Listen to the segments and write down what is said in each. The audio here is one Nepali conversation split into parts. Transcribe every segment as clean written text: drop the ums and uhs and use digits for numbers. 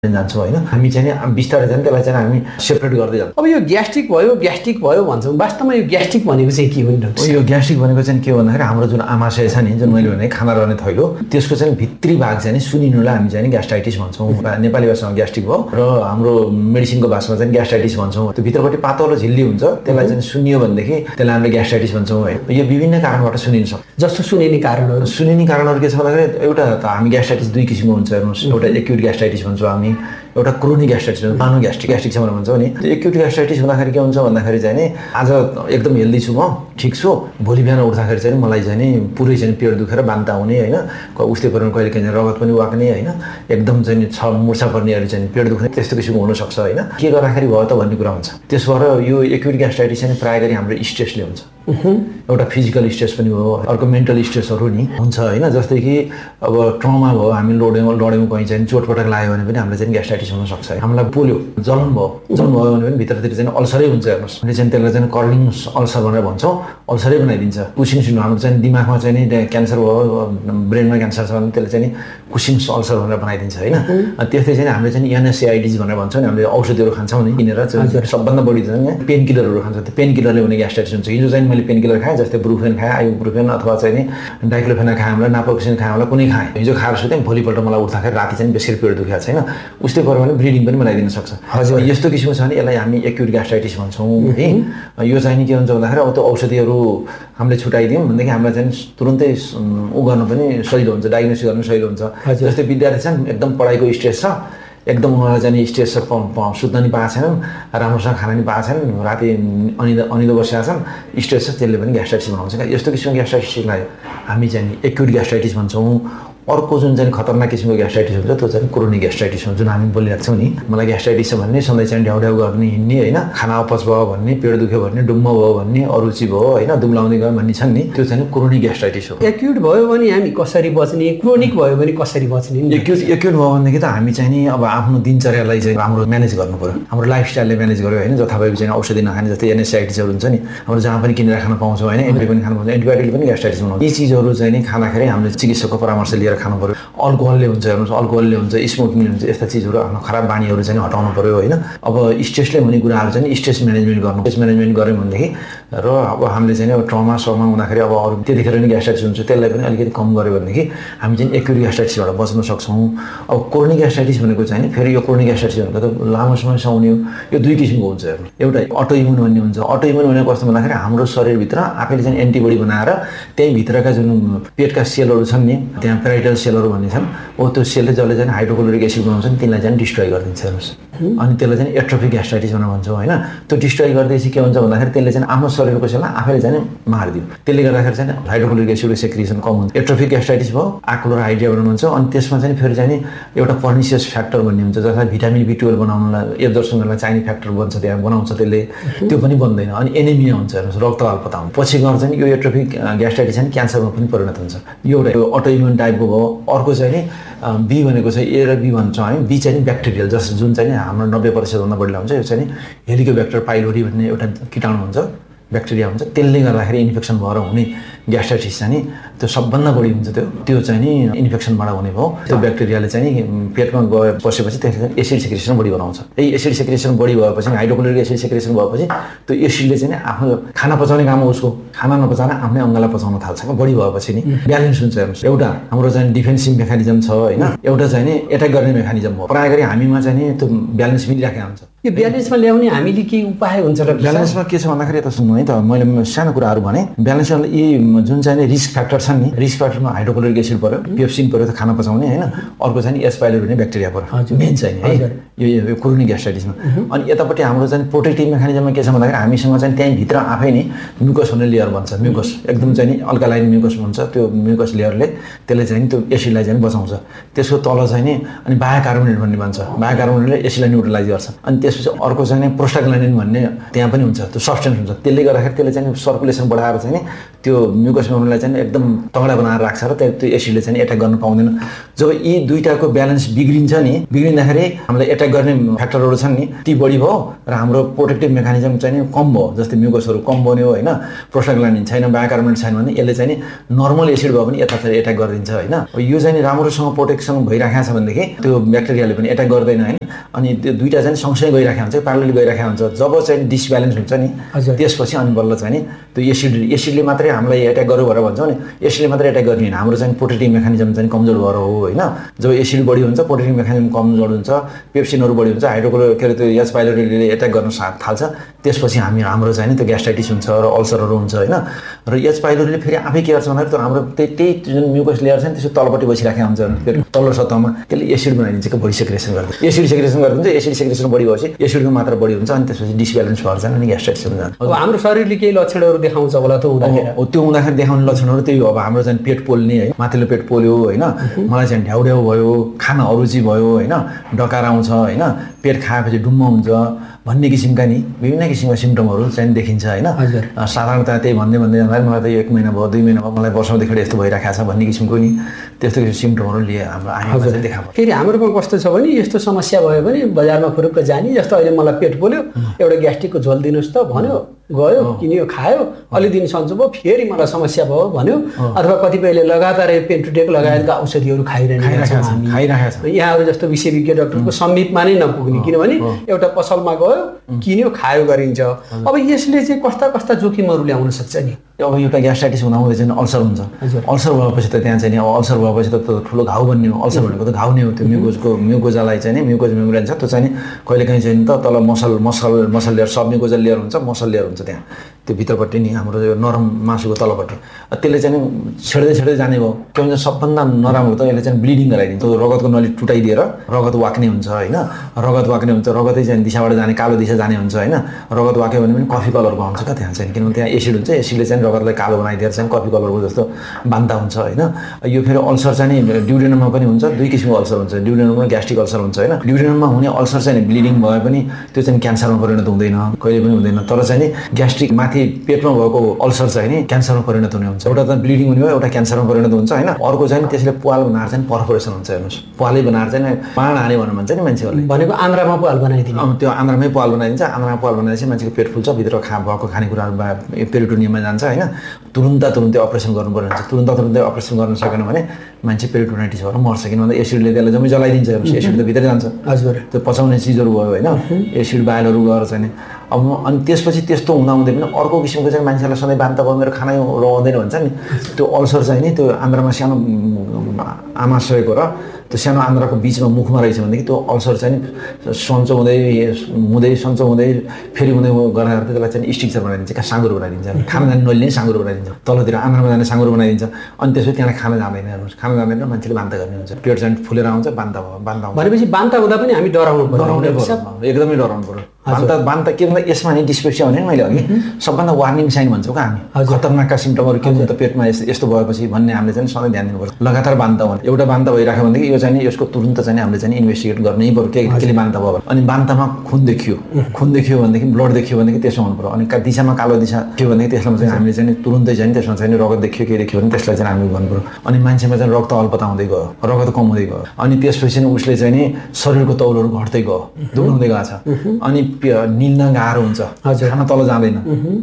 जान्छौँ होइन। हामी चाहिँ बिस्तारै चाहिँ त्यसलाई चाहिँ हामी सेपरेट गर्दै जान्छौँ। अब यो ग्यास्ट्रिक भयो भन्छौँ, वास्तवमा यो ग्यास्ट्रिक भनेको चाहिँ के हो डाक्टर? यो ग्यास्ट्रिक भनेको चाहिँ के भन्दाखेरि हाम्रो जुन आमाशय छ नि, जुन मैले भने खाना रहने थैलो, त्यसको चाहिँ भित्री भाग चाहिँ सुनिनुलाई हामी चाहिँ ग्यास्ट्राइटिस भन्छौँ। नेपाली भाषामा ग्यास्ट्रिक भयो र हाम्रो मेडिसिनको भाषामा चाहिँ ग्यास्ट्राइटिस भन्छौँ। त्यो भित्रपट्टि पातलो झिल्ली हुन्छ, त्यसलाई चाहिँ सुनियो भनेदेखि त्यसलाई हामीले ग्यास्ट्राइटिस भन्छौँ है। यो विभिन्न कारणबाट सुनिन सक्छ। जस्तो सुनिने कारणहरू के छ भन्दाखेरि एउटा त हामी ग्यास्ट्राइटिस दुई किसिमको हुन्छ हेर्नुहोस्। एउटा एक्युट ग्यास्ट्राइटिस भन्छौँ हामी, एउटा क्रोनिक ग्यास्ट्राइटिस भन्छ। पानो ग्यास्ट्रिक छ भनेर भन्छौँ नि। एक्युट ग्यास्ट्राइटिस हुँदाखेरि के हुन्छ भन्दाखेरि चाहिँ नि आज एकदम हेल्दी छु, म ठिक छु, भोलि बिहान उठ्दाखेरि चाहिँ मलाई चाहिँ नि पुरै चाहिँ पेट दुखेर बान्ता हुने होइन, उस्तै परिमाण कहिले काहीँ रगत पनि वाक्ने होइन, एकदम चाहिँ मुर्छा पर्नेहरू चाहिँ पेट दुख्ने, त्यस्तो किसिमको हुनसक्छ होइन। के गर्दाखेरि भयो त भन्ने कुरा हुन्छ। त्यसो भएर यो एक्युट ग्यास्ट्राइटिस चाहिँ प्रायः गरी हाम्रो स्ट्रेसले हुन्छ। एउटा फिजिकल स्ट्रेस पनि हो, अर्को मेन्टल स्ट्रेसहरू नि हुन्छ होइन। जस्तै कि अब ट्रमा भयो, हामी लड्यौँ कहीँ चाहिँ चोटपटक लाग्यो भने पनि हामीलाई चाहिँ ग्यास्ट्राइटिस हुनसक्छ। हामीलाई पोल्यो, जलन भयो भने पनि भित्रतिर चाहिँ अल्सरै हुन्छ हेर्नुहोस्। हामीले चाहिँ त्यसलाई चाहिँ कर्लिङ अल्सर भनेर भन्छौँ, अल्सरै बनाइदिन्छ। कुसिङ सिन्ड्रोम, हाम्रो चाहिँ दिमागमा चाहिँ नि क्यान्सर भयो, ब्रेनमा क्यान्सर छ भने त्यसले चाहिँ कुसिङ्स अल्सर भनेर बनाइदिन्छ होइन। त्यस्तै चाहिँ हामीले चाहिँ NSAIDs भनेर भन्छौँ नि, हामीले औषधिहरू खान्छौँ नि किनेर, सबभन्दा बढी चाहिँ पेन किलरहरू खान्छ। त्यो पेन किलरले हुने ग्यास्ट्राइटिस हुन्छ। हिजो चाहिँ मैले पेन किलर खाएँ, जस्तै ब्रुफेन खाएँ, आइबुप्रोफेन अथवा चाहिँ नि डाइक्लोफेनाक खाएँ, हामीलाई नाप्रोक्सेन खाएँ, हामीलाई कुनै खाएँ, हिजो खाएर सुतेँ, भोलिपल्ट मलाई उठ्दाखेरि राति चाहिँ बेसी पेट दुखेको छैन, उस्तै पऱ्यो भने ब्लिडिङ पनि बनाइदिन सक्छ। हजुर, यस्तो किसिमको छ भने यसलाई हामी एक्युट ग्यास्ट्राइटिस भन्छौँ है। यो चाहिँ नि के हुन्छ भन्दाखेरि अब त्यो औषधिहरू हामीले छुट्याइदियौँ भनेदेखि हामीलाई चाहिँ तुरुन्तै उ गर्न पनि सजिलो हुन्छ, डायग्नोसिस गर्न सजिलो हुन्छ। जस्तै विद्यार्थी छन्, एकदम पढाइको स्ट्रेस छ, एकदम उहाँलाई चाहिँ स्ट्रेस सुत्न नि पाएको छैनन्, राम्रोसँग खाना नि पाएको छैनन्, राति अनिदो बसिरहेको छन्, स्ट्रेस छ, त्यसले पनि ग्यास्ट्राइटिस बनाउँछ। यस्तो किसिमको ग्यास्ट्राइटिसलाई हामी चाहिँ एक्युट ग्यास्ट्राइटिस भन्छौँ। अर्को जुन चाहिँ खतरनाक किसिमको ग्यास्ट्राइटिस हुन्छ त्यो चाहिँ क्रोनिक ग्यास्ट्राइटिस हुन्छ, जुन हामी बोलिरहेको छौँ नि। मलाई ग्यास्ट्राइटिस छ भन्ने, सधैँ चाहिँ ढ्याउ गर्ने हिँड्ने होइन, खाना अपच भयो भन्ने, पेट दुख्यो भन्ने, डुम्म भयो भन्ने, अरुचि भयो होइन, दुम्लाउँदै गयो भन्ने छन् नि, त्यो चाहिँ क्रोनिक ग्यास्ट्राइटिस हो। एक्युट भयो भने हामी कसरी बच्ने, क्रोनिक भयो भने कसरी बच्ने? एक्युट भयो भनेदेखि त हामी चाहिँ नि अब आफ्नो दिनचर्यालाई चाहिँ राम्रो म्यानेज गर्नु पऱ्यो, हाम्रो लाइफस्टाइलले म्यानेज गर्यो होइन। जथाभावी चाहिँ औषधि नखाने, जस्तै NSAIDsहरू हुन्छ नि, हाम्रो जहाँ पनि किनेर खान पाउँछौँ होइन, एन्टी पनि खानु पाउँछ, एन्टिबायोटिकले पनि ग्यास्ट्राइटिस बनाउँछ। यी चिजहरू चाहिँ नि खाँदाखेरि हामीले चिकित्सकको परामर्श लिएर खानु पऱ्यो। अल्कोहलले हुन्छ हेर्नुहोस्, अल्कोहलले हुन्छ, स्मोकिङले हुन्छ, यस्ता चिजहरू आफ्नो खराब बानीहरू चाहिँ हटाउनु पऱ्यो होइन। अब स्ट्रेसले हुने कुराहरू चाहिँ स्ट्रेस म्यानेजमेन्ट गर्नु, स्ट्रेस म्यानेजमेन्ट गऱ्यौँ भनेदेखि र अब हामीले चाहिँ अब ट्रमा हुँदाखेरि अब अरू त्यतिखेर पनि ग्यास्ट्राइटिस हुन्छ, त्यसलाई पनि अलिकति कम गऱ्यो भनेदेखि हामी चाहिँ एक्युट ग्यास्ट्राइटिसबाट बच्न सक्छौँ। अब क्रोनिक ग्यास्ट्राइटिस भनेको चाहिँ फेरि यो क्रोनिक ग्यास्ट्राइटिस भनेको त लामो समयसम्म हुने हो। यो दुई किसिमको हुन्छ हेर्नु, एउटा अटो इम्युन भन्ने हुन्छ। अटो इम्युन भनेको कस्तो भन्दाखेरि हाम्रो शरीरभित्र आफैले चाहिँ एन्टिबडी बनाएर त्यही भित्रका जुन पेटका सेलहरू छन् नि, त्यहाँ पेराइटल सेलहरू भन्ने छन्, त्यो सेलले जसले चाहिँ हाइड्रोक्लोरिक एसिड बनाउँछन् तिनलाई चाहिँ डिस्ट्रोय गरिदिन्छ हेर्नुहोस्। अनि त्यसलाई चाहिँ एट्रोफिक ग्यास्ट्राइटिस भनेर भन्छौँ होइन। त्यो डिस्ट्रोय गरिदिएपछि के हुन्छ भन्दाखेरि त्यसले चाहिँ आफ्नो शरीरको सेललाई आफैले चाहिँ मारिदियो। त्यसले गर्दाखेरि चाहिँ हाइड्रोक्लोरिक एसिडको सेक्रिएसन कम हुन्छ। एट्रोफिक ग्यास्ट्राइटिस भयो, आक्लोराहाइड्रिया भनेर भन्छ। अनि त्यसमा चाहिँ फेरि चाहिँ एउटा पर्निसियस फ्याक्टर भन्ने हुन्छ, जसलाई भिटामिन B12 बनाउनलाई, एब्जर्प्सनलाई चाहिने फ्याक्टर बन्छ, त्यहाँ बनाउँछ त्यसले, त्यो पनि बन्दैन। अनि एनिमिया हुन्छ हेर्नुहोस्, रक्त अल्पता हुन्छ। पछि गएर चाहिँ यो एट्रोफिक ग्यास्ट्राइटिस चाहिँ क्यान्सरमा पनि परिणत हुन्छ। यो एउटा अटो इम्युन टाइपको भयो। अर्को चाहिँ नि B भनेको चाहिँ A र B भन्छौँ हामी। B चाहिँ ब्याक्टेरियल, जस जुन चाहिँ हाम्रो 90% बढीलाई हुन्छ। यो चाहिँ हेलिकोब्याक्टर पाइलोरी भन्ने एउटा कीटाणु हुन्छ, ब्याक्टेरिया हुन्छ, त्यसले गर्दाखेरि इन्फेक्सन भएर हुने ग्यास्ट्राइटिस चाहिँ नि त्यो सबभन्दा बढी हुन्छ। त्यो चाहिँ नि इन्फेक्सनबाट हुने भयो। त्यो ब्याक्टेरियाले चाहिँ नि पेटमा बसेपछि त्यसले एसिड सेक्रेसन बढी बनाउँछ। यही एसिड सेक्रेसन बढी भएपछि, हाइड्रोक्लोरिक एसिड सेक्रेसन भएपछि त्यो एसिडले चाहिँ आफ्नो खाना पचाउने काम हो, उसको खाना नपचाएर आफ्नै अङ्गलाई पचाउन थाल्छ। बढी भएपछि नि ब्यालेन्स हुन्छ हेर्नुहोस्। एउटा हाम्रो चाहिँ डिफेन्सिभ मेकानिजम छ होइन, एउटा चाहिँ नि एट्याक गर्ने मेकानिजम हो। प्रायः गरी हामीमा चाहिँ नि त्यो ब्यालेन्स मिलिरहेको हुन्छ। यो ब्यालेन्समा ल्याउने हामीले के उपाय हुन्छ र? ब्यालेन्समा के छ भन्दाखेरि यता सुन्नु है त, मैले सानो कुराहरू भने। ब्यालेन्समा यी जुन चाहिँ रिस्क फ्याक्टर छन् नि, रिस्क फ्याक्टरमा हाइड्रोक्लोरिक एसिड पऱ्यो, पेप्सिन पऱ्यो त खाना पचाउने होइन, अर्को चाहिँ एस पाइलोरी भन्ने ब्याक्टेरिया पऱ्यो, मेन चाहिँ है यो क्रोनिक ग्यास्ट्राइटिसमा। अनि यतापट्टि हाम्रो चाहिँ प्रोटेक्टिभ मेकानिजममा के छ भन्दाखेरि हामीसँग चाहिँ त्यहीँ भित्र आफै नै म्युकस भन्ने लेयर बन्छ। म्युकस एकदम चाहिँ नि अल्कालाइन म्युकस भन्छ। त्यो म्युकस लेयरले त्यसले चाहिँ त्यो एसिडलाई चाहिँ बचाउँछ। त्यसको तल चाहिँ नि अनि बायोकार्बोनेट भन्ने भन्छ, बायोकार्बोनेटले एसिडलाई न्युट्रलाइज गर्छ। अनि त्यसपछि अर्को चाहिँ प्रोस्टाग्ल्यान्डिन भन्ने त्यहाँ पनि हुन्छ, त्यो सब्सटेन्स हुन्छ। त्यसले गर्दाखेरि त्यसले चाहिँ सर्कुलेसन बढाएर चाहिँ त्यो म्युकस मेम्ब्रेनलाई चाहिँ एकदम तगडा बनाएर राख्छ र त्यो एसिडले चाहिँ एट्याक गर्न पाउँदैन। जब यी दुईटाको ब्यालेन्स बिग्रिन्छ नि, बिग्रिँदाखेरि हामीलाई एट्याक गर्ने फ्याक्टरहरू छन् नि ती बढी भयो र हाम्रो प्रोटेक्टिभ मेकानिजम चाहिँ कम भयो। जस्तै म्युकसहरू कम बन्यो होइन, प्रोस्टाग्ल्यान्डिन प्रोस्टाग्ल्यान्डिन छैन, बायोकार्बोनेट छैन भने यसले चाहिँ नि नर्मल एसिड भए पनि यतातिर एट्याक गरिदिन्छ होइन। यो चाहिँ नि राम्रोसँग प्रोटेक्सन भइराखेको छ भनेदेखि त्यो ब्याक्टेरियाले पनि एट्याक गर्दैन होइन। अनि त्यो दुईटा चाहिँ सँगसँगै गइराखेको हुन्छ, प्यारलली गइराखेको हुन्छ। जब चाहिँ डिसब्यालेन्स हुन्छ नि त्यसपछि अनि बल्ल चाहिँ नि त्यो एसिडले मात्रै हामीलाई एट्याक गर्यो भनेर भन्छौँ नि, एसिडले मात्रै एट्याक गर्ने होइन, हाम्रो चाहिँ प्रोटेक्टिभ मेकानिजम चाहिँ कमजोर भएर हो होइन। जब एसिड बढी हुन्छ प्रोटेक्टिभ मेकानिजम कमजोर हुन्छ, पेप्सिनहरू बढी हुन्छ, के अरे त्यो एच पाइलोरीले एट्याक गर्न थाल्छ, त्यसपछि हाम्रो चाहिँ नि त्यो ग्यास्ट्राइटिस हुन्छ र अल्सरहरू हुन्छ होइन। र एच पाइलोरीले फेरि आफै के गर्छ भन्दाखेरि त्यो हाम्रो त्यही जुन म्युकस लेयर छ नि त्यसको तलपट्टि बसिराखेको हुन्छ तल्लो सतहमा, त्यसले एसिड बनाइदिन्छ कि बढी सेक्रेसन गरिदिन्छ, एसिड सेक्रेसन गरिदिन्छ। एसिड सेक्रेसन बढी भएपछि एसिडको मात्रा बढी हुन्छ अनि त्यसपछि डिसब्यालेन्स भएर जान्छ अनि ग्यास्ट्राइटिस हुन्छ। अब हाम्रो शरीरले केही लक्षणहरू देखाउँछ होला त हुँदाखेरि? त्यो हुँदाखेरि देखाउने लक्षणहरू त्यही हो। अब हाम्रो चाहिँ पेट पोल्ने है, माथिल्लो पेट पोल्यो होइन, मलाई चाहिँ ढ्याउढ्याउ भयो, खाना अरुचि भयो होइन, डकार आउँछ होइन, पेट खाएपछि डुम्म हुन्छ भन्ने किसिमका नि विभिन्न किसिमका सिम्टमहरू चाहिँ देखिन्छ होइन। साधारणतया त्यही भन्दै जाँदाखेरि मलाई त 1 महिना भयो 2 महिना भयो, मलाई वर्षौँदेखि यस्तो भइरहेको छ भन्ने किसिमको नि त्यस्तो किसिमको सिम्टमहरू लिए हाम्रो आँखामा चाहिँ देखा पर्छ। फेरि हाम्रोमा कस्तो छ भने यस्तो समस्या भयो भने बजारमा फुरुक्क जाने, जस्तो अहिले मलाई पेट पोल्यो, एउटा ग्यास्ट्रिकको झोल दिनुहोस् त भन्यो, गयो किन्यो खायो, अलि दिन सन्चो भयो, फेरि मलाई समस्या भयो भन्यो, अथवा कतिपयले लगातार पेन्टुटेक लगायतका औषधिहरू खाइरहेका छन्। यहाँहरू जस्तो विशेषज्ञ डाक्टरको समीपमा नै नपुग्ने, किनभने एउटा पसलमा गयो किन्यो खायो गरिन्छ। अब यसले चाहिँ कस्ता कस्ता जोखिमहरू ल्याउन सक्छ नि? अब एउटा ग्यास्ट्राइटिस हुँदा चाहिँ अल्सर हुन्छ, अल्सर भएपछि त त्यहाँ चाहिँ अब अल्सर भएपछि त ठुलो घाउ बन्ने हो। अल्सर भनेको त घाउ नै हो। त्यो म्युकोजालाई चाहिँ नि म्युकोज मेम्ब्रेन छ, त्यो चाहिँ नि कहिलेकाहीँ चाहिँ त तल मसल लेयर, सब म्युकोजल लेयर हुन्छ, मसल लेयर हुन्छ त्यहाँ, त्यो भित्रपट्टि नि हाम्रो यो नरम मासुको तलपट्टि, त्यसले चाहिँ छेड्दै जाने भयो। के भन्छ सबभन्दा नराम्रो त यसले चाहिँ ब्लिडिङ गराइदिन्छ, रगतको नली टुटाइदिएर रगत वाक्ने हुन्छ होइन, रगत वाक्ने हुन्छ, रगतै चाहिँ दिशाबाट जाने, कालो दिशा जाने हुन्छ होइन। रगत वाक्यो भने पनि कफी कलरको आउँछ क्या त्यहाँ चाहिँ, किनभने त्यहाँ एसिड हुन्छ, एसिडले चाहिँ रगतलाई कालो बनाइदिएर चाहिँ कफी कलरको जस्तो बान्ता हुन्छ होइन। यो फेरि अल्सर चाहिँ नि ड्युडेनममा पनि हुन्छ, दुई किसिमको अल्सर हुन्छ, ड्युडेनम र ग्यास्ट्रिक अल्सर हुन्छ होइन। ड्युडेनममा हुने अल्सर चाहिँ ब्लिडिङ भए पनि त्यो चाहिँ क्यान्सरमा परिणत हुँदैन, कहिले पनि हुँदैन। तर चाहिँ नि ग्यास्ट्रिक माथि पेटमा भएको अल्सर चाहिँ नि क्यान्सरमा परिणत हुने हुन्छ। एउटा त ब्लिडिङ हुने हो, एउटा क्यान्सरमा परिणत हुन्छ होइन। अर्को चाहिँ त्यसले पाल बनाएर चाहिँ पर्फोरेसन हुन्छ, हेर्नुहोस् पालै बनाएर चाहिँ पाण हाने भन्नु भन्छ नि मान्छेहरूले, भनेको आन्द्रामा पाल बनाइदिने। त्यो आन्द्रामै पाल बनाइदिन्छ, आन्द्रामा पाल बनाएपछि मान्छेको पेट फुल्छ, भित्र भएको खानेकुराहरू पेरिटोनियममा जान्छ होइन। तुरुन्तै अपरेसन गर्नुपर्ने हुन्छ, तुरुन्तै अपरेसन गर्न सकेन भने मान्छे पेरिटोनाइटिस भएर मर्छ, किनभने एसिडले त्यसलाई जम्मै जलाइदिन्छ, एसिड त भित्रै जान्छ। हजुर, त्यो पचाउने चिजहरू भयो होइन, एसिड बाइलहरू गएर चाहिँ अब अनि त्यसपछि त्यस्तो हुँदाहुँदै पनि अर्को किसिमको चाहिँ मान्छेलाई सधैँ बान्ता भयो मेरो खानै रहँदैन भन्छ नि, त्यो अल्सर चाहिँ नि त्यो आन्द्रामा सानो आमाशयको र त्यो सानो आन्द्राको बिचमा मुखमा रहेछ भनेदेखि त्यो अल्सर चाहिँ सन्चो हुँदै सन्चो हुँदै फेरि हुँदै गरेर त्यसलाई चाहिँ स्ट्रक्चर बनाइदिन्छ, क्या साँगुरो बनाइदिन्छ, खाना जाने नलीले नै साँगुरो बनाइदिन्छ, तलतिर आन्द्रामा जाने साँगुरो बनाइदिन्छ। अनि त्यसपछि त्यहाँ खाना जाँदैन, हेर्नुहोस् खाना जाँदैन, मान्छेले बान्ता गर्ने हुन्छ, पेट चाहिँ फुलेर आउँछ, बान्ता भनेपछि बान्ता हुँदा पनि हामी डराउनै पर्छ, एकदमै डराउनु पर्यो। बान्ता के भन्दा यसमा नि डिस्पेप्सिया भने मैले अघि सबभन्दा वार्निङ साइन भन्छौँ क्या हामी, खतरनाकका सिम्टमहरू के हुन्छ त पेटमा यस्तो भएपछि भन्ने हामीले चाहिँ सधैँ ध्यान दिनुपर्छ। लगातार बान्ता भने एउटा बान्ता भइराख्यो भनेदेखि यो चाहिँ यसको तुरन्त चाहिँ हामीले चाहिँ इन्भेस्टिगेट गर्नै पर्यो, केले बान्ता भयो भने। अनि बान्तामा खुन देखियो भनेदेखि ब्लड देखियो भनेदेखि त्यसो हुनु पर्यो। अनि दिशामा कालो दिशा थियो भनेदेखि त्यसमा चाहिँ हामीले चाहिँ तुरन्तै चाहिँ त्यसमा चाहिँ रगत देखियो के देखियो भने त्यसलाई चाहिँ हामीले गर्नु पर्यो। अनि मान्छेमा चाहिँ रक्त अल्पता हुँदै गयो, रगत कम हुँदै गयो, अनि त्यसपछि उसले चाहिँ नि शरीरको तौलहरू घट्दै गयो, दुब्लाउँदै गएको छ, अनि निल्न गाह्रो हुन्छ, खाना तल जाँदैन,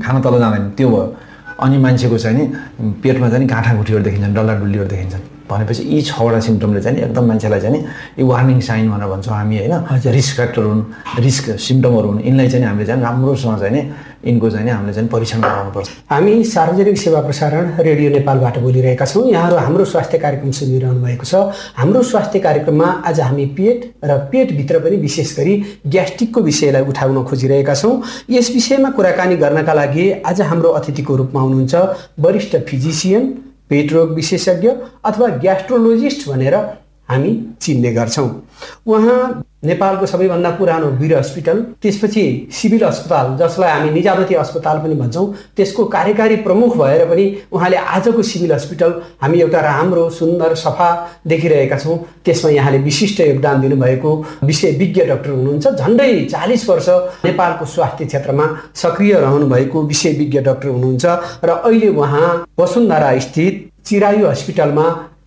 त्यो भयो। अनि मान्छेको चाहिँ नि पेटमा चाहिँ गाँठागुठीहरू देखिन्छन्, डल्लाडुल्लीहरू देखिन्छन्। भनेपछि यी 6वटा सिम्टमले चाहिँ एकदम मान्छेलाई चाहिँ यो वार्निङ साइन भनेर भन्छौँ हामी होइन। रिस्क फ्याक्टर हुन्, रिस्क सिम्टमहरू हुन्, यिनलाई चाहिँ हामीले चाहिँ राम्रोसँग चाहिँ यिनको चाहिँ हामीले चाहिँ परीक्षण गराउनुपर्छ। हामी सार्वजनिक सेवा प्रसारण रेडियो नेपालबाट बोलिरहेका छौँ। यहाँहरू हाम्रो स्वास्थ्य कार्यक्रम सुनिरहनु भएको छ। हाम्रो स्वास्थ्य कार्यक्रममा आज हामी पेट र पेटभित्र पनि विशेष गरी ग्यास्ट्रिकको विषयलाई उठाउन खोजिरहेका छौँ। यस विषयमा कुराकानी गर्नका लागि आज हाम्रो अतिथिको रूपमा हुनुहुन्छ वरिष्ठ फिजिसियन, पेट रोग विशेषज्ञ अथवा ग्यास्ट्रोलोजिस्ट भनेर हामी चिन्ने गर्छौँ। उहाँ नेपालको सबैभन्दा पुरानो वीर हस्पिटल, त्यसपछि सिभिल अस्पताल जसलाई हामी निजामती अस्पताल पनि भन्छौँ, त्यसको कार्यकारी प्रमुख भएर पनि उहाँले आजको सिभिल हस्पिटल हामी एउटा राम्रो सुन्दर सफा देखिरहेका छौँ। त्यसमा यहाँले विशिष्ट योगदान दिनुभएको विषयविज्ञ डाक्टर हुनुहुन्छ। झन्डै 40 वर्ष नेपालको स्वास्थ्य क्षेत्रमा सक्रिय रहनुभएको विषयविज्ञ डाक्टर हुनुहुन्छ र अहिले उहाँ वसुन्धरा स्थित चिरायु हस्पिटलमा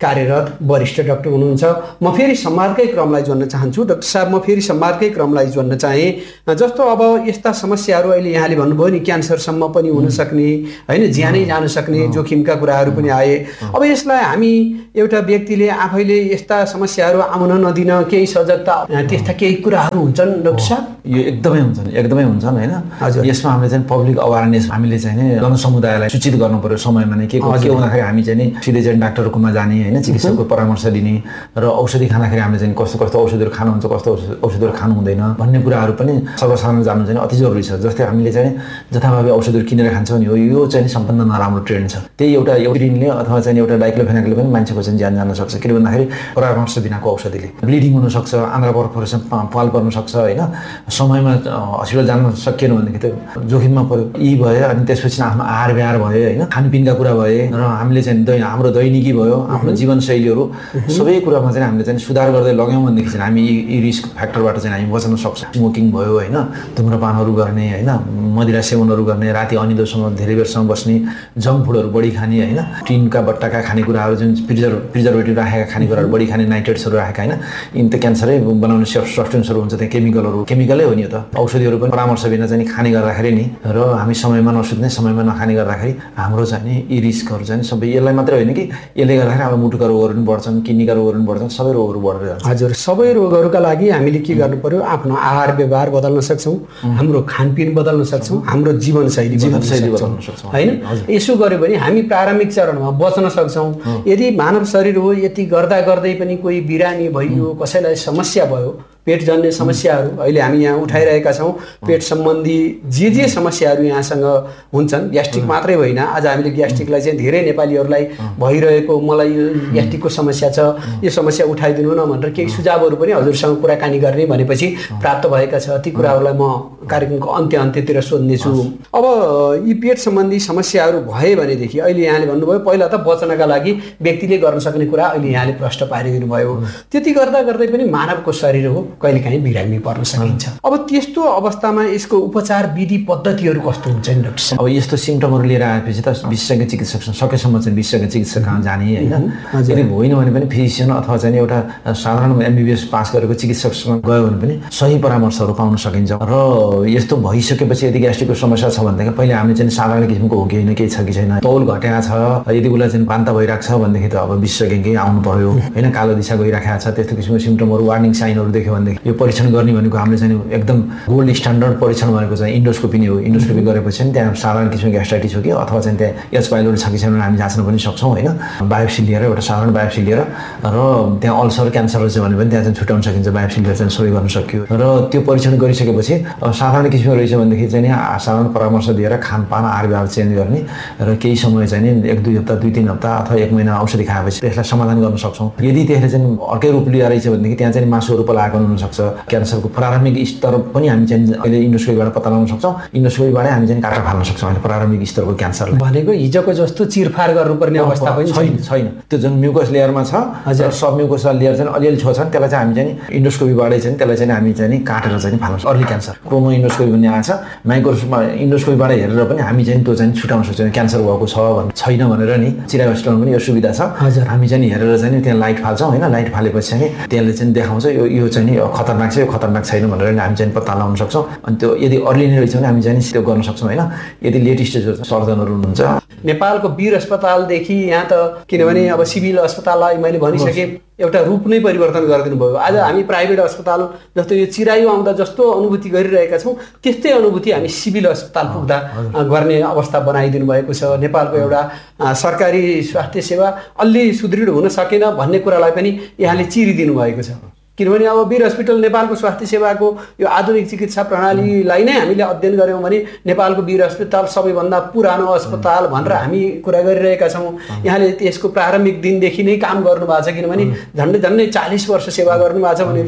कार्यरत वरिष्ठ डाक्टर हुनुहुन्छ। म फेरि संवादकै क्रमलाई जोड्न चाहन्छु। डाक्टर साहब, म फेरि संवादकै क्रमलाई जोड्न चाहेँ। जस्तो अब यस्ता समस्याहरू अहिले यहाँले भन्नुभयो नि, क्यान्सरसम्म पनि हुन सक्ने, होइन, ज्यानै जान सक्ने जोखिमका कुराहरू पनि आए। अब यसलाई हामी एउटा व्यक्तिले आफैले यस्ता समस्याहरू आउन नदिन केही सजगता, त्यस्ता केही कुराहरू हुन्छन् डाक्टर साहब? यो एकदमै हुन्छन् होइन। यसमा हामीले चाहिँ पब्लिक अवेरनेस हामीले चाहिँ नि जनसमुदायलाई सूचित गर्नु पर्यो समयमा नै। के हुँदाखेरि हामी चाहिँ नि सिधै चाहिँ डाक्टरकोमा जाने होइन, चिकित्सकको परामर्श लिने र औषधि खाँदाखेरि हामीले चाहिँ कस्तो कस्तो औषधिहरू खानुहुन्छ, कस्तो औषधिहरू खानु हुँदैन भन्ने कुराहरू पनि सर्वसाधारण जान्नु चाहिँ अति जरुरी छ। जस्तै हामीले चाहिँ जथाभावी औषधिहरू किनेर खान्छौँ नि, यो चाहिँ सबभन्दा नराम्रो ट्रेन्ड छ। त्यही एउटा युरिनले अथवा चाहिँ एउटा डाइक्लोफेनाकले पनि मान्छेको चाहिँ ज्यान जान सक्छ। किन भन्दाखेरि परामर्श बिनाको औषधिले ब्लिडिङ हुनसक्छ, आन्द्रा पर्फोरेसन पाल पर्न सक्छ होइन। समयमा हस्पिटल जान सकिएन भनेदेखि त जोखिममा पऱ्यो। यी भयो, अनि त्यसपछि आफ्नो आहार व्यवहार भयो होइन, खानपिनका कुरा भए र हामीले चाहिँ हाम्रो दैनिकी भयो, आफ्नो जीवनशैलीहरू सबै कुरामा चाहिँ हामीले चाहिँ सुधार गर्दै लग्यौँ भनेदेखि चाहिँ हामी यी रिस्क फ्याक्टरबाट चाहिँ हामी बच्न सक्छौँ। स्मोकिङ भयो होइन, धुम्रपानहरू गर्ने होइन, मदिरा सेवनहरू गर्ने, राति अनिदोसम्म धेरै बेरसम्म बस्ने, जङ्क फुडहरू बढी खाने होइन, टिनका बट्टाका खानेकुराहरू जुन प्रिजर्भेटिभ राखेका खानेकुराहरू बढी खाने, नाइट्रेट्सहरू राखेका होइन, यिनी त क्यान्सरै बनाउने सब्सटेन्सहरू हुन्छ। त्यहाँ केमिकलै हो नि। यो त औषधिहरू पनि परामर्श बिना चाहिँ खाने गर्दाखेरि नि र हामी समयमा नसुत्ने, समयमा नखाने गर्दाखेरि हाम्रो चाहिँ नि यी रिस्कहरू चाहिँ सबै, यसलाई मात्रै होइन कि यसले गर्दाखेरि हाम्रो मुटुका रोगहरू पनि बढ्छन्, किडनीका रोगहरू पनि बढ्छन्, सबै रोगहरू बढेर जान्छ। हजुर, सबै रोगहरूका लागि हामीले के गर्नु पर्यो? आफ्नो आहार व्यवहार बदल्न सक्छौँ, हाम्रो खानपिन बदल्न सक्छौँ, हाम्रो जीवनशैली बदल्न सक्छौँ होइन। यसो गर्यो भने हामी प्रारम्भिक चरणमा बच्न सक्छौँ। यदि मानव शरीर हो, यति गर्दा गर्दै पनि कोही बिरामी भइयो, कसैलाई समस्या भयो, पेट जन्य समस्याहरू अहिले हामी यहाँ उठाइरहेका छौँ। पेट सम्बन्धी जे समस्याहरू यहाँसँग हुन्छन्, ग्यास्ट्रिक मात्रै होइन, आज हामीले ग्यास्ट्रिकलाई चाहिँ धेरै नेपालीहरूलाई भइरहेको, मलाई यो ग्यास्ट्रिकको समस्या छ, यो समस्या उठाइदिनु न भनेर केही सुझावहरू पनि हजुरसँग कुराकानी गर्ने भनेपछि प्राप्त भएका छ। ती कुराहरूलाई म कार्यक्रमको अन्त्यतिर सोध्नेछु। अब यी पेट सम्बन्धी समस्याहरू भए भनेदेखि अहिले यहाँले भन्नुभयो पहिला त बच्नका लागि व्यक्तिले गर्न सक्ने कुरा अहिले यहाँले प्रश्न पारिदिनु भयो। त्यति गर्दा गर्दै पनि मानवको शरीर हो, कहिलेकाहीँ बिरामी पर्न सकिन्छ। अब त्यस्तो अवस्थामा यसको उपचार विधि पद्धतिहरू कस्तो हुन्छ नि डाक्टर साहब? अब यस्तो सिम्टमहरू लिएर आएपछि त विशेषज्ञ चिकित्सक सकेसम्म चाहिँ विशेषज्ञ चिकित्सक कहाँ जाने होइन। यदि होइन भने पनि फिजिसियन अथवा चाहिँ एउटा साधारण MBBS पास गरेको चिकित्सकसँग गयो भने पनि सही परामर्शहरू पाउन सकिन्छ। र यस्तो भइसकेपछि यदि ग्यास्ट्रिकको समस्या छ भनेदेखि पहिले हामीले चाहिँ साधारण किसिमको हो कि होइन, केही छ कि छैन, तौल घटेको छ, यदि उसलाई चाहिँ पान्ता भइरहेको छ भनेदेखि त अब विशेषज्ञकै आउनु पर्यो होइन। कालो दिशा गइरहेको छ, त्यस्तो किसिमको सिम्टमहरू, वार्निङ साइनहरू देख्यो भनेदेखि यो परीक्षण गर्ने भनेको हामीले चाहिँ एकदम गोल्ड स्ट्यान्डर्ड परीक्षण भनेको चाहिँ इन्डोस्कोपी नै हो। इन्डोस्कोपी गरेपछि त्यहाँ साधारण किसिमको ग्यास्ट्राइटिस हो कि अथवा चाहिँ त्यहाँ एच पाइलोरी छ कि छैन हामी जाँच्न पनि सक्छौँ होइन। बायोप्सी लिएर, एउटा साधारण बायोप्सी लिएर, र त्यहाँ अल्सर क्यान्सर रहेछ भने पनि त्यहाँ चाहिँ छुट्याउन सकिन्छ। बायोप्सी लिएर चाहिँ सबै गर्न सक्यो। र त्यो परीक्षण गरिसकेपछि साधारण किसिमको रहेछ भनेदेखि चाहिँ साधारण परामर्श दिएर खानपान, आहार व्यवहार चेन्ज गर्ने र केही समय चाहिँ 1-2 हप्ता, 2-3 हप्ता अथवा 1 महिना औषधि खाएपछि त्यसलाई समाधान गर्न सक्छौँ। यदि त्यसले चाहिँ अर्कै रूप लिएर रहेछ भनेदेखि त्यहाँ चाहिँ मासुहरू पलाएको हुनसक्छ। क्यान्सरको प्रारम्भिक स्तर पनि हामी चाहिँ अहिले इन्डोस्कोपीबाट पत्ता लगाउन सक्छौँ। इन्डोस्कोपीबाट हामी चाहिँ काटा फाल्न सक्छौँ अहिले प्रारम्भिक स्तरको क्यान्सर भनेको हिजोको जस्तो चिरफार गर्नुपर्ने अवस्था पनि छैन। त्यो जुन म्युकस लेयरमा छ, सब म्युकस लेयर चाहिँ अलिअलि छोड्छन्, त्यसलाई चाहिँ हामी चाहिँ इन्डोस्कोपीबाटै चाहिँ त्यसलाई चाहिँ हामी चाहिँ काटेर चाहिँ फाल्न सक्छौँ। अर्ली क्यान्सर क्रोमो इन्डोस्कोपी भन्ने आएको छ, माइक्रोस्कोपमा इन्डोस्कोपीबाट हेरेर पनि हामी चाहिँ त्यो चाहिँ छुटाउन सक्छौँ क्यान्सर भएको छ भने छैन भनेर नि। चिरा हस्पिटलमा पनि यो सुविधा छ। हामी चाहिँ हेरेर चाहिँ त्यहाँ लाइट फाल्छौँ होइन। लाइट फालेपछि चाहिँ त्यसले चाहिँ देखाउँछ यो चाहिँ नि खतरनाक छ, यो खतरनाक छैन भनेर हामी चाहिँ पत्ता लगाउन सक्छौँ। अनि त्यो यदि अर्ली नै रहेछ भने हामी चाहिँ त्यो गर्न सक्छौँ होइन। यदि लेट स्टेजको सर्जनहरू हुनुहुन्छ नेपालको वीर अस्पतालदेखि यहाँ त, किनभने अब सिभिल अस्पताललाई मैले भनिसकेँ एउटा रूप नै परिवर्तन गरिदिनु भयो। आज हामी प्राइभेट अस्पताल जस्तो यो चिरायु आउँदा जस्तो अनुभूति गरिरहेका छौँ, त्यस्तै अनुभूति हामी सिभिल अस्पताल पुग्दा गर्ने अवस्था बनाइदिनु भएको छ। नेपालको एउटा सरकारी स्वास्थ्य सेवा अलि सुदृढ हुन सकेन भन्ने कुरालाई पनि यहाँले चिरिदिनु भएको छ। किनभने अब वीर हस्पिटल नेपालको स्वास्थ्य सेवाको यो आधुनिक चिकित्सा प्रणालीलाई नै हामीले अध्ययन गऱ्यौँ भने नेपालको वीर अस्पताल सबैभन्दा पुरानो अस्पताल भनेर हामी कुरा गरिरहेका छौँ। यहाँले त्यसको प्रारम्भिक दिनदेखि नै काम गर्नुभएको छ, किनभने झन्डै 40 वर्ष सेवा गर्नुभएको छ भनेपछि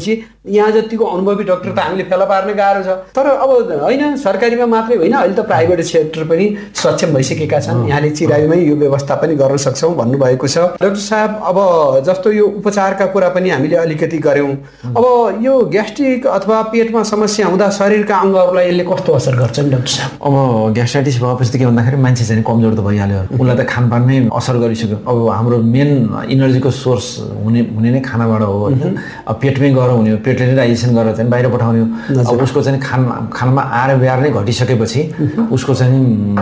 यहाँ जतिको अनुभवी डाक्टर त हामीले फेला पार्न गाह्रो छ। तर अब होइन, सरकारीमा मात्रै होइन, अहिले त प्राइभेट सेक्टर पनि सक्षम भइसकेका छन्। यहाँले चिरायुमै यो व्यवस्था पनि गर्न सक्छौँ भन्नुभएको छ। डाक्टर साहब, अब जस्तो यो उपचारका कुरा पनि हामीले अलिकति गऱ्यौँ। अब यो ग्यास्ट्रिक अथवा पेटमा समस्या हुँदा शरीरका अङ्गहरूलाई यसले कस्तो असर गर्छ नि डाक्टर साहब? अब ग्यास्ट्राइटिस भएपछि त के भन्दाखेरि मान्छे चाहिँ कमजोर त भइहाल्यो, उसलाई त खानपानमै असर गरिसक्यो। अब हाम्रो मेन इनर्जीको सोर्स हुने नै खानाबाट हो होइन। अब पेटमै गएर हुने हो, पेटले नै डाइजेसन गरेर चाहिँ बाहिर पठाउने हो। अब उसको चाहिँ खानामा आएर ब्याएर नै घटिसकेपछि उसको चाहिँ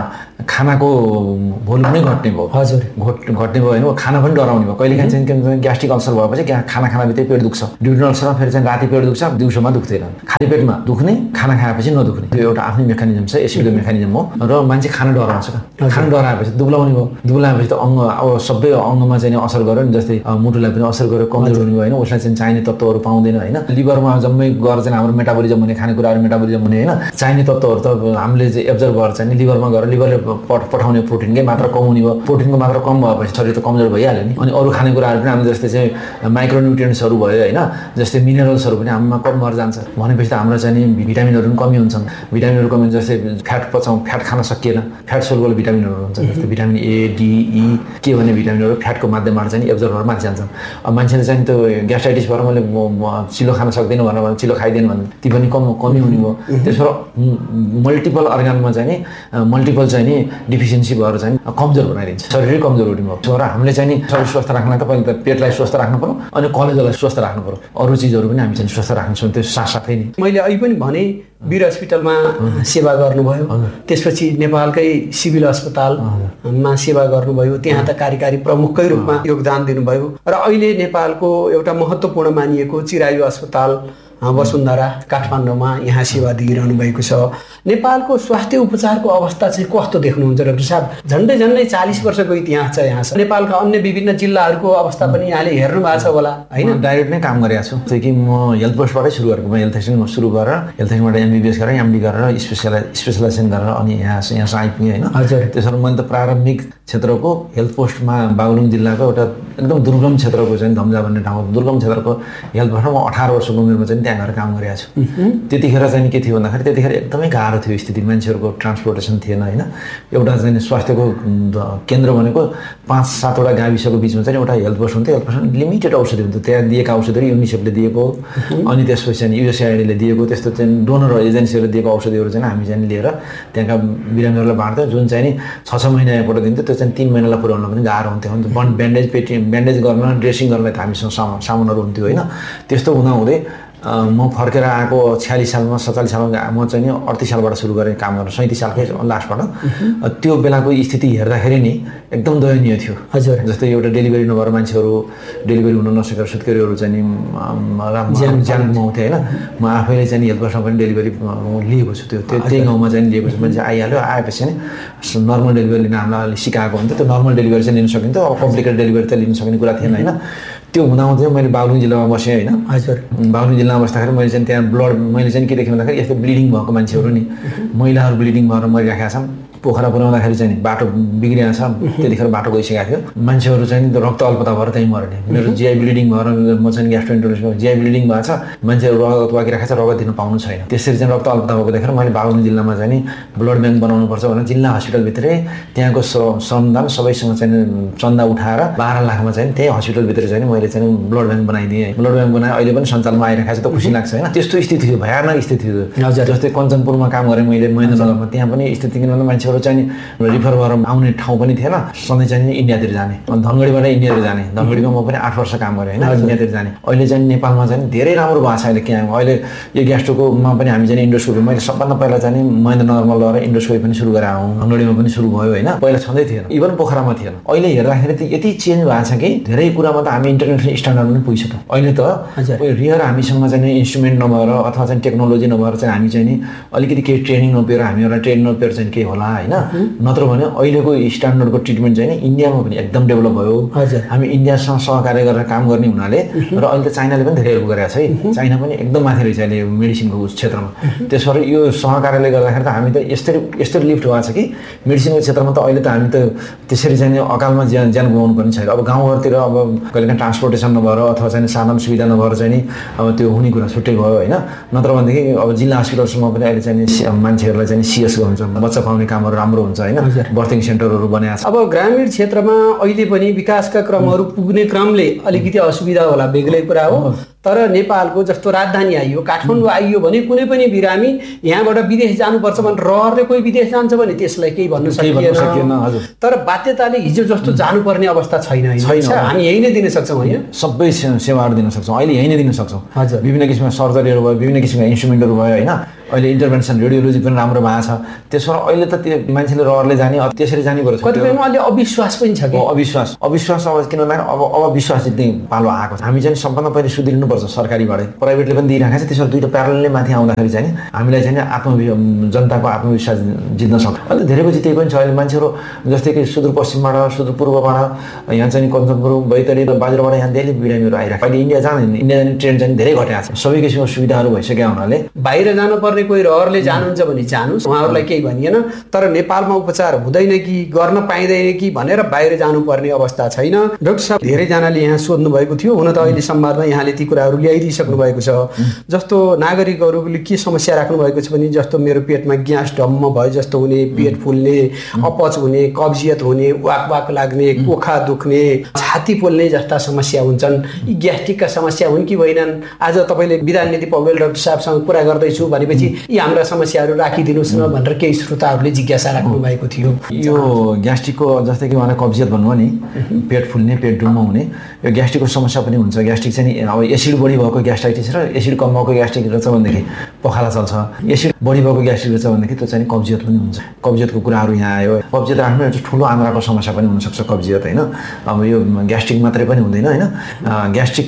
खानाको भोल्युम नै घट्ने भयो। हजुर, घट्ने भयो होइन, खाना पनि डराउने भयो। कहिलेकाहीँ चाहिँ ग्यास्ट्रिक अल्सर भएपछि खाना खानाबित्तै पेट दुख्छ। ड्युटेनल अल्सरमा फेरि चाहिँ राति पेट दुख्छ, दिउँसोमा दुख्दैन। खाली पेटमा दुख्ने, खाना खाएपछि नदुख्ने, त्यो एउटा आफ्नै मेकानिजम छ, एसिडको मेकानिजम हो। र मान्छे खाना डराउँछ, खाना डराएपछि दुब्लाउने भयो। दुब्लाएपछि त अङ्ग अब सबै अङ्गमा चाहिँ असर गर्यो नि, जस्तै मुटुलाई पनि असर गर्यो, कमजोर हुने भयो होइन, उसलाई चाहिँ चाहिने तत्त्वहरू पाउँदैन होइन। लिभरमा जम्मै गएर चाहिँ हाम्रो मेटाबोलिजम हुने, खानेकुराहरू मेटाबोलिजम हुने होइन, चाहिने तत्त्वहरू त हामीले चाहिँ एब्जर्भ गरेर चाहिँ लिभरमा गएर लिभरले पठाउने प्रोटिनकै मात्रा कम हुने भयो। प्रोटिनको मात्रा कम भएपछि शरीर त कमजोर भइहाल्यो नि। अनि अरू खानेकुराहरू पनि हामी जस्तै चाहिँ माइक्रोन्युट्रियन्ट्सहरू भयो होइन, जस्तै मिनरल्सहरू पनि हामीमा कम भएर जान्छ। भनेपछि त हाम्रो चाहिँ नि भिटामिनहरू पनि कमी हुन्छन्। भिटामिनहरू कमी हुन्छ, जस्तै फ्याट खान सकिएन, फ्याट सोल्युबल भिटामिनहरू हुन्छ, जस्तै भिटामिन ए, डी, ई, के भन्ने भिटामिनहरू फ्याटको माध्यमबाट चाहिँ एब्जर्भ भएर माथि जान्छन्। अब मान्छेले चाहिँ त्यो ग्यास्ट्राइटिस भएर मैले चिलो खान सक्दिनँ भनेर चिलो खाइदिएन भने ती पनि कमी हुने भयो। त्यसबाट मल्टिपल अर्गानमा चाहिँ नि मल्टिपल चाहिँ नि डिफिसियन्सी भएर चाहिँ कमजोर बनाइदिन्छ, शरीरै कमजोर हुने भयो। र हामीले चाहिँ नि शरीर स्वस्थ राख्नलाई त पहिला त पेटलाई स्वस्थ राख्नु पर्यो, अनि कलेजोलाई स्वस्थ राख्नु पर्यो। अरू चिजहरू पनि हामी चाहिँ स्वस्थ राख्छौँ त्यो साथसाथै नि। मैले अहिले पनि भने वीर हस्पिटलमा सेवा गर्नुभयो, त्यसपछि नेपालकै सिभिल अस्पतालमा सेवा गर्नुभयो, त्यहाँ त कार्यकारी प्रमुखकै रूपमा योगदान दिनुभयो। र अहिले नेपालको एउटा महत्त्वपूर्ण मानिएको चिरायु अस्पताल वसुन्धरा काठमाडौँमा यहाँ सेवा दिइरहनु भएको छ। नेपालको स्वास्थ्य उपचारको अवस्था चाहिँ कस्तो देख्नुहुन्छ डाक्टर साहब? झन्डै 40 वर्षको इतिहास छ यहाँ। नेपालका अन्य विभिन्न जिल्लाहरूको अवस्था पनि यहाँले हेर्नु भएको छ होला होइन? डाइरेक्ट नै काम गरेको छु, त्यही कि म हेल्थ पोस्टबाटै सुरु गरेको। म हेल्थ एक्सटेन्समा सुरु गरेर हेल्थ एक्सटेन्सबाट MBBS गरेर MD गरेर स्पेसलाइजेसन गरेर अनि यहाँ आइपुगेँ होइन। हजुर, त्यसरी मैले त प्रारम्भिक क्षेत्रको हेल्थ पोस्टमा बागलुङ जिल्लाको एउटा एकदम दुर्गम क्षेत्रको चाहिँ धम्जा भन्ने ठाउँमा दुर्गम क्षेत्रको हेल्थ पोस्टमा म 18 वर्षको उमेरमा चाहिँ त्यहाँ गएर काम गरेको छु। त्यतिखेर चाहिँ के थियो भन्दाखेरि त्यतिखेर एकदमै गाह्रो थियो स्थिति, मान्छेहरूको ट्रान्सपोर्टेसन थिएन होइन। एउटा चाहिँ स्वास्थ्यको केन्द्र भनेको 5-7 वटा गाविसको बिचमा चाहिँ एउटा हेल्थ पोस्ट हुन्थ्यो। हेल्थ पोस्टमा लिमिटेड औषधि हुन्थ्यो, त्यहाँ दिएका औषधिहरू युनिसेफले दिएको, अनि त्यसपछि चाहिँ USAIDले दिएको, त्यस्तो चाहिँ डोनर एजेन्सीहरूले दिएको औषधिहरू चाहिँ हामी चाहिँ लिएर त्यहाँका बिरामीहरूलाई बाँड्थ्यौँ। जुन चाहिँ नि 6-6 महिना यहाँबाट दिन्थ्यो, त्यो चाहिँ 3 महिनालाई पुर्याउन पनि गाह्रो हुन्थ्यो। ब्यान्डेज गर्न, ड्रेसिङ गर्नलाई त हामीसँग सामानहरू हुन्थ्यो होइन। त्यस्तो हुँदाहुँदै म फर्केर आएको 46 सालमा 47 सालमा म चाहिँ नि 38 सालबाट सुरु गरेँ काम गर्न, 37 सालकै लास्टबाट। त्यो बेलाको स्थिति हेर्दाखेरि नि एकदम दयनीय थियो। हजुर, जस्तै एउटा डेलिभरी नभएर मान्छेहरू डेलिभरी हुन नसकेर सुत्केरीहरू चाहिँ नि ज्यान गुमाउँथे होइन। म आफैले चाहिँ हेल्थ पोस्टमा पनि डेलिभरी लिएको छु, त्यही गाउँमा चाहिँ लिएको छु। मान्छे आइहाल्यो, आएपछि नि नर्मल डेलिभरी लिन हामीलाई सिकाएको हुन्थ्यो, त्यो नर्मल डेलिभरी चाहिँ लिन सकिन्थ्यो। अब कम्प्लिकेटेड डेलिभरी त लिन सक्ने कुरा थिएन होइन। त्यो हुँदाहुँदै मैले बागलुङ जिल्लामा बसेँ होइन। हजुर, बागलुङ जिल्लामा बस्दाखेरि मैले चाहिँ त्यहाँ मैले चाहिँ के देखेँ भन्दाखेरि यस्तो ब्लिडिङ भएको मान्छेहरू नि, महिलाहरू ब्लिडिङ भएर मरिरहेका छन्। पोखरा पुर्याउँदाखेरि चाहिँ बाटो बिग्रिएको छ, त्यतिखेर बाटो गइसकेको थियो। मान्छेहरू चाहिँ रक्त अल्पता भएर त्यहीँ मर्ने। मेरो GI ब्लिडिङ भएर म चाहिँ ग्यास्ट्रोइन्टेरोलोजीमा GI ब्लिडिङ भएको छ, मान्छेहरू रगत बाँकिरहेको छ, रगत दिन पाउनु छैन। त्यसरी चाहिँ रक्त अल्पता भएको देखेर मैले बागलुङ जिल्लामा चाहिँ ब्लड ब्याङ्क बनाउनुपर्छ भनेर जिल्ला हस्पिटलभित्रै त्यहाँको श्रमदान सबैसँग चाहिँ चन्दा उठाएर 12 लाखमा चाहिँ त्यही हस्पिटलभित्र चाहिँ मैले चाहिँ ब्लड ब्याङ्क बनाइदिएँ। ब्लड ब्याङ्क बनाएँ, अहिले पनि सञ्चालनमा आइरहेको छ, त खुसी लाग्छ होइन। त्यस्तो स्थिति थियो, भयानक स्थिति थियो। जस्तै कञ्चनपुरमा काम गरेँ मैले महेन्द्रनगरमा, त्यहाँ पनि स्थिति किन भन्दा मान्छेहरू चाहिँ रिफर भएर आउने ठाउँ पनि थिएन। सधैँ चाहिँ इन्डियातिर जाने, धनगढीबाट इन्डियातिर जाने। धनगढीमा म पनि 8 वर्ष काम गरेँ होइन, इन्डियातिर जाने। अहिले चाहिँ नेपालमा चाहिँ धेरै राम्रो भएको छ। अहिले के अहिले यो ग्यास्ट्रोकोमा पनि हामी चाहिँ इन्डोस्कोपी, मैले सबभन्दा पहिला चाहिँ महेन्द्रनगरमा लगेर इन्डोस्कोपी पनि सुरु गरेर आउँ। धनगढीमा पनि सुरु भयो होइन, पहिला छँदै थिएन, इभन पोखरामा थिएन। अहिले हेर्दाखेरि त यति चेन्ज भएको छ कि धेरै कुरामा त हामी इन्टरनेसनल स्ट्यान्डर्ड पनि पुगिसक्यौँ। अहिले त रियर हामीसँग चाहिँ इन्स्ट्रुमेन्ट नभएर अथवा चाहिँ टेक्नोलोजी नभएर चाहिँ हामी चाहिँ नि अलिकति केही ट्रेनिङ नपाएर हामीहरूलाई ट्रेनिङ नपाएर चाहिँ के होला होइन नत्र भने अहिलेको स्ट्यान्डर्डको ट्रिटमेन्ट चाहिँ नि इन्डियामा पनि एकदम डेभलप भयो हामी इन्डियासँग सहकार्य गरेर काम गर्ने हुनाले र अहिले त चाइनाले पनि धेरै हेल्प गरेको छ है चाइना पनि एकदम माथि रहेछ अहिले मेडिसिनको क्षेत्रमा त्यसो भएर यो सहकार्यले गर्दाखेरि त हामी त यस्तरी लिफ्ट भएको छ कि मेडिसिनको क्षेत्रमा त अहिले त हामी त त्यसरी चाहिँ अकालमा ज्यान गुमाउनु पर्ने छैन अब गाउँघरतिर अब कहिलेकाहीँ ट्रान्सपोर्टेसन नभएर अथवा चाहिँ साधन सुविधा नभएर चाहिँ नि अब त्यो हुने कुरा छुट्टै भयो होइन नत्र भनेदेखि अब जिल्ला हस्पिटलसम्म पनि अहिले चाहिँ मान्छेहरूलाई चाहिँ सिएस हुन्छ बच्चा पाउने कामहरू राम्रो हुन्छ होइन बर्थिङ सेन्टरहरू बनाएको छ अब ग्रामीण क्षेत्रमा अहिले पनि विकासका क्रमहरू पुग्ने क्रमले अलिकति असुविधा होला बेग्लै कुरा हो तर नेपालको जस्तो राजधानी आइयो काठमाडौँ आइयो भने कुनै पनि बिरामी यहाँबाट विदेश जानुपर्छ भने रहरले कोही विदेश जान्छ भने त्यसलाई केही भन्न सकिएन तर बाध्यताले हिजो जस्तो जानुपर्ने अवस्था छैन हामी यही नै दिन सक्छौँ होइन सबै सेवाहरू दिन सक्छौँ अहिले यही नै दिन सक्छौँ विभिन्न किसिमका सर्जरीहरू भयो विभिन्न किसिमका इन्स्ट्रुमेन्टहरू भयो होइन अहिले इन्टरभेन्सन रेडियोलोजी पनि राम्रो भएको छ त्यसो अहिले त त्यो मान्छेले रहरले जाने त्यसरी जाने गर्छ कतिपयमा अहिले अविश्वास पनि छ कि अविश्वास अब किन भन्दा अब विश्वास जित्ने पालो आएको छ हामी चाहिँ सबभन्दा पहिले सुध्रिनुपर्छ सरकारीबाटै प्राइभेटले पनि दिइरहेको छ त्यसो दुईटा प्यारलले माथि आउँदाखेरि चाहिँ हामीलाई चाहिँ जनताको आत्मविश्वास जित्न सक्छ अहिले धेरै जितेको पनि छ अहिले मान्छेहरू जस्तै कि सुदूरपश्चिमबाट सुदूरपूर्वबाट यहाँ चाहिँ कञ्चनपुर बैतडी र बाजुराबाट यहाँ धेरै बिरामीहरू आइरहेको अहिले इन्डिया जाने ट्रेन चाहिँ धेरै घटेको छ सबै किसिमको सुविधाहरू भइसकेका हुनाले बाहिर जानुपर्ने कोही रहरले जानुहुन्छ भने जानुस् उहाँहरूलाई केही भनिएन तर नेपालमा उपचार हुँदैन कि गर्न पाइँदैन कि भनेर बाहिर जानुपर्ने अवस्था छैन डाक्टर साहब धेरैजनाले यहाँ सोध्नु भएको थियो हुन त अहिले संवादमा यहाँले ती कुराहरू ल्याइदिइसक्नु भएको छ जस्तो नागरिकहरूले के समस्या राख्नु भएको छ भने जस्तो मेरो पेटमा ग्यास डम्म भयो जस्तो हुने पेट फुल्ने अपच हुने कब्जियत हुने वाक लाग्ने कोखा दुख्ने छाती पोल्ने जस्ता समस्या हुन्छन् यी ग्यास्ट्रिकका समस्या हुन् कि होइनन् आज तपाईँले विधान नीति पौडेल डाक्टर साहबसँग कुरा गर्दैछु भनेपछि यी हाम्रा समस्याहरू राखिदिनुहोस् न भनेर केही श्रोताहरूले जिज्ञासा राख्नु भएको थियो यो ग्यास्ट्रिकको जस्तै कि उहाँले कब्जियत भन्नुभयो नि पेट फुल्ने पेट डुम्म हुने यो ग्यास्ट्रिकको समस्या पनि हुन्छ ग्यास्ट्रिक चाहिँ अब एसिड बढी भएको ग्यास्ट्राइटिस र एसिड कम भएको ग्यास्ट्रिक रहेछ भनेदेखि पखाला चल्छ एसिड बढी भएको ग्यास्ट्रिक रहेछ भनेदेखि त्यो चाहिँ कब्जियत पनि हुन्छ कब्जियतको कुराहरू यहाँ आयो कब्जियत राख्नु एउटा ठुलो आन्द्राको समस्या पनि हुनसक्छ कब्जियत होइन अब यो ग्यास्ट्रिक मात्रै पनि हुँदैन होइन ग्यास्ट्रिक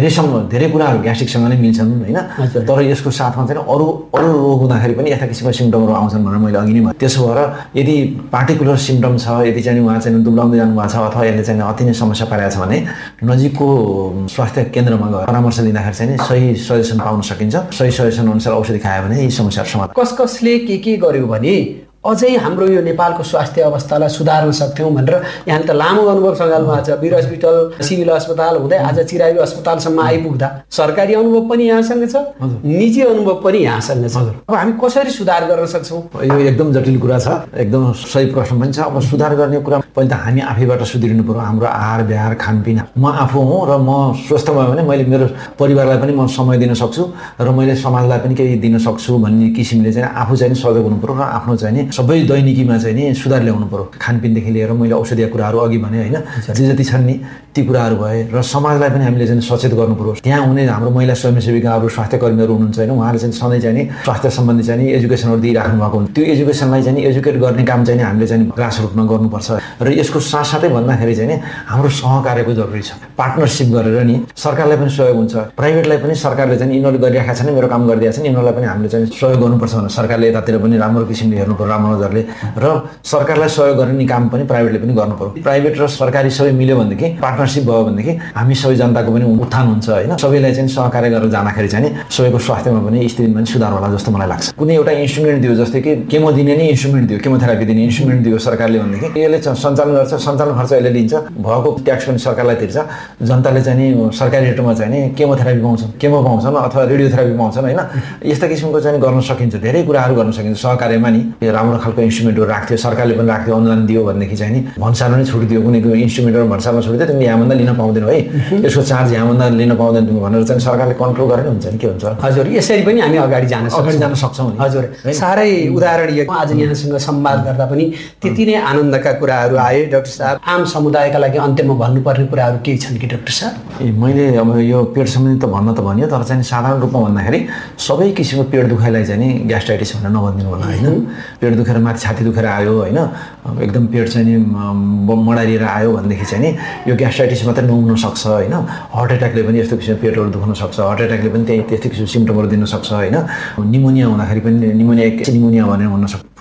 धेरै कुराहरू ग्यास्ट्रिकसँग नै मिल्छन् होइन तर यसको साथमा चाहिँ अरू रोग हुँदाखेरि पनि यस्ता किसिमका सिम्टमहरू आउँछन् भनेर मैले अघि नै भने त्यसो भएर यदि पार्टिकुलर सिम्टम छ यदि चाहिँ उहाँ चाहिँ दुब्लाउँदै जानुभएको छ अथवा यसले चाहिँ अति नै समस्या पारेको छ भने नजिकको स्वास्थ्य केन्द्रमा गएर परामर्श लिँदाखेरि चाहिँ सही सजेसन पाउन सकिन्छ सही सजेसन अनुसार औषधि खायो भने यी समस्याहरू समाधान कसले के गर्यो भने अझै हाम्रो यो नेपालको स्वास्थ्य अवस्थालाई सुधार्न सक्थ्यौँ भनेर यहाँले त लामो अनुभव सङ्घाल्नु भएको छ वीर हस्पिटल सिभिल अस्पताल हुँदै आज चिरायु अस्पतालसम्म आइपुग्दा सरकारी अनुभव पनि यहाँसँग छ निजी अनुभव पनि यहाँसँग छ अब हामी कसरी सुधार गर्न सक्छौँ यो एकदम जटिल कुरा छ एकदम सही प्रश्न पनि छ अब सुधार गर्ने कुरा पहिले त हामी आफैबाट सुध्रिनु पर्यो हाम्रो आहार व्यवहार खानपिन म आफू हुँ र म स्वस्थ भयो भने मैले मेरो परिवारलाई पनि म समय दिन सक्छु र मैले समाजलाई पनि केही दिन सक्छु भन्ने किसिमले चाहिँ आफू चाहिँ सजग हुनु पर्यो र आफ्नो चाहिँ सबै दैनिकीमा चाहिँ नि सुधार ल्याउनु पर्यो खानपिनदेखि लिएर मैले औषधीय कुराहरू अघि भने होइन जे जति छन् नि ती कुराहरू भए र समाजलाई पनि हामीले चाहिँ सचेत गर्नु पर्यो त्यहाँ हुने हाम्रो महिला स्वयंसेविकाहरू स्वास्थ्य कर्मीहरू हुनुहुन्छ होइन उहाँले चाहिँ सधैँ चाहिँ नि स्वास्थ्य सम्बन्धी चाहिँ एजुकेसनहरू दिइराख्नु भएको हुन्छ त्यो एजुकेसनलाई चाहिँ एजुकेट गर्ने काम चाहिँ हामीले चाहिँ ग्रास रुटमा गर्नुपर्छ र यसको साथसाथै भन्दाखेरि चाहिँ नि हाम्रो सहकार्यको जरुरी छ पार्टनरसिप गरेर नि सरकारलाई पनि सहयोग हुन्छ प्राइभेटलाई पनि सरकारले चाहिँ यिनीहरूले गरिरहेका छन् मेरो काम गरिदिएको छन् यिनीहरूलाई पनि हामीले चाहिँ सहयोग गर्नुपर्छ भने सरकारले यतातिर पनि राम्रो किसिमले हेर्नु पर्यो राम्रो नजरले र सरकारलाई सहयोग गर्ने काम पनि प्राइभेटले पनि गर्नु पर्यो प्राइभेट र सरकारी सबै मिल्यो भनेदेखि पार्टनरसिप भयो भनेदेखि हामी सबै जनताको पनि उत्थान हुन्छ होइन सबैलाई चाहिँ सहकार्य गरेर जाँदाखेरि चाहिँ सबैको स्वास्थ्यमा पनि स्थितिमा पनि सुधार होला जस्तो मलाई लाग्छ कुनै एउटा इन्स्ट्रुमेन्ट दियो जस्तै कि केमो दिने नि इन्स्ट्रुमेन्ट दियो केमोथेरापी दिने इन्स्ट्रुमेन्ट दियो सरकारले भनेदेखि यसले सञ्चालन गर्छ सञ्चालन खर्च यसले लिन्छ भएको ट्याक्स पनि सरकारलाई तिर्छ जनताले चाहिँ नि सरकारी रेटमा चाहिँ नि केमोथेरापी पाउँछन् केमो पाउँछन् अथवा रेडियोथेरापी पाउँछन् होइन यस्ता किसिमको चाहिँ गर्न सकिन्छ धेरै कुराहरू गर्न सकिन्छ सहकार्यमा नि राम्रो खालको इन्स्ट्रुमेन्टहरू राख्थ्यो सरकारले पनि राख्थ्यो अनुदान दियो भनेदेखि चाहिँ नि भन्सारमा नै छुटिदियो कुनै इन्स्ट्रुमेन्टहरू भन्सारमा छुटिदियो तिमीले यहाँभन्दा लिन पाउँदैन है यसको चार्ज यहाँभन्दा लिन पाउँदैन तिमी भनेर चाहिँ सरकारले कन्ट्रोल गर्ने हुन्छ नि के हुन्छ हजुर यसरी पनि हामी अगाडि जान सक्छौँ हजुर साह्रै उदाहरणीय आज यहाँसँग संवाद गर्दा पनि त्यति नै आनन्दका कुराहरू आए डाक्टर साहब आम समुदायका लागि अन्त्यमा भन्नुपर्ने कुराहरू केही छन् कि डाक्टर साहब मैले अब यो पेट सम्बन्धी त भन्न त भनियो तर चाहिँ साधारण रूपमा भन्दाखेरि सबै किसिमको पेट दुखाइलाई चाहिँ नि ग्यास्ट्राइटिस भनेर नभनिदिनु होला होइन पेट दुखेर माथि छाती दुखेर आयो होइन एकदम पेट चाहिँ नि मडारिएर आयो भनेदेखि चाहिँ नि यो ग्यास्ट्राइटिस मात्रै नहुन सक्छ होइन हार्ट एट्याकले पनि यस्तो किसिमको पेटहरू दुख्न सक्छ हार्ट एट्याकले पनि त्यही त्यस्तो किसिमको सिम्टमहरू दिन सक्छ होइन निमोनिया हुँदाखेरि पनि निमोनिया भनेर भन्न सक्छ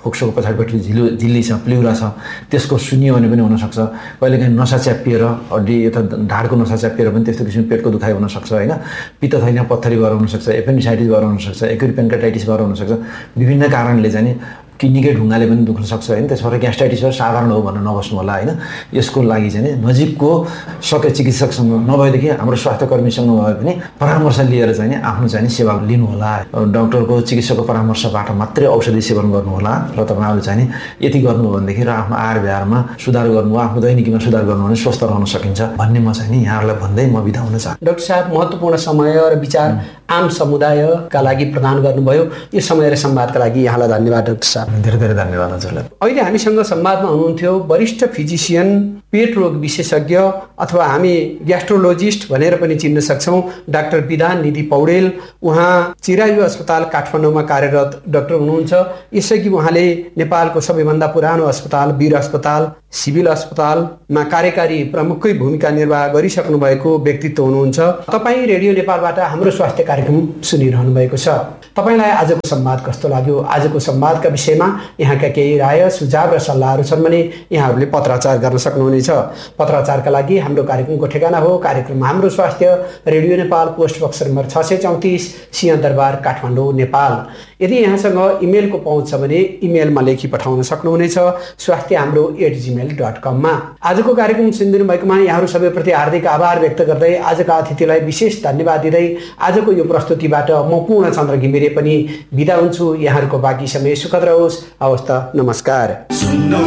फोक्सोको पछाडिपट्टि झिल्ली छ, प्लिउरा छ, त्यसको सुनियो भने पनि हुनसक्छ। कहिलेकाहीँ नसा च्यापिएर हड्डी यता ढाडको नसा च्यापिएर पनि त्यस्तो किसिमको पेटको दुखाइ हुनसक्छ होइन। पित्तथैलीमा पत्थरी भएर हुनसक्छ, एपेन्डिसाइटिस भएर हुनसक्छ, एक्युट पेन्काटाइटिस भएर हुनसक्छ। विभिन्न कारणले चाहिँ किडनीकै ढुङ्गाले पनि दुख्न सक्छ होइन। त्यसबाट ग्यास्ट्राइटिस साधारण हो भनेर नबस्नु होला होइन। यसको लागि चाहिँ नजिकको शल्य चिकित्सकसँग नभएदेखि हाम्रो स्वास्थ्य कर्मीसँग नभए पनि परामर्श लिएर चाहिँ आफ्नो चाहिँ सेवा लिनुहोला। डाक्टरको चिकित्सकको परामर्शबाट मात्रै औषधि सेवन गर्नुहोला। र तपाईँहरूले चाहिँ यति गर्नुभयो भनेदेखि र आफ्नो आहार विहारमा सुधार गर्नुभयो, आफ्नो दैनिकीमा सुधार गर्नु भने स्वस्थ रहन सकिन्छ भन्ने म चाहिँ यहाँहरूलाई भन्दै म बिदा हुन चाहन्छु। डाक्टर साहब, महत्त्वपूर्ण समय र विचार आम समुदायका लागि प्रदान गर्नुभयो। यो समय र संवादका लागि यहाँलाई धन्यवाद डाक्टर साहब। धेरै धेरै धन्यवाद हजुरलाई। अहिले हामीसँग संवादमा हुनुहुन्थ्यो वरिष्ठ फिजिसियन, पेट रोग विशेषज्ञ अथवा हामी ग्यास्ट्रोलोजिस्ट भनेर पनि चिन्न सक्छौँ, डाक्टर विधान निधि पौडेल। उहाँ चिरायु अस्पताल काठमाडौँमा कार्यरत डाक्टर हुनुहुन्छ। यसअघि उहाँले नेपालको सबैभन्दा पुरानो अस्पताल वीर अस्पताल सिभिल अस्पतालमा कार्यकारी प्रमुखकै भूमिका निर्वाह गरिसक्नु भएको व्यक्तित्व हुनुहुन्छ। तपाईँ रेडियो नेपालबाट हाम्रो स्वास्थ्य कार्यक्रम सुनिरहनु भएको छ। तपाईँलाई आजको संवाद कस्तो लाग्यो? आजको संवादका विषयमा यहाँका केही राय, सुझाव र सल्लाहहरू छन् भने यहाँहरूले पत्राचार गर्न सक्नुहुनेछ। पत्राचारका लागि हाम्रो कार्यक्रमको ठेगाना हो कार्यक्रम हाम्रो स्वास्थ्य, radio Nepal, post box number 634, Singha Durbar, Kathmandu, Nepal. यदि यहाँसँग इमेलको पहुँच छ भने इमेलमा लेखी पठाउन सक्नुहुनेछ स्वास्थ्यहाम्रो@gmail.com मा। आजको कार्यक्रम सुनिदिनु भएकोमा यहाँहरू सबैप्रति हार्दिक आभार व्यक्त गर्दै आजका अतिथिलाई विशेष धन्यवाद दिँदै आजको यो प्रस्तुतिबाट म पूर्णचन्द्र घिमिरे पनि बिदा हुन्छु। यहाँहरूको बाँकी समय सुखद रहोस्। हवस् त, नमस्कार।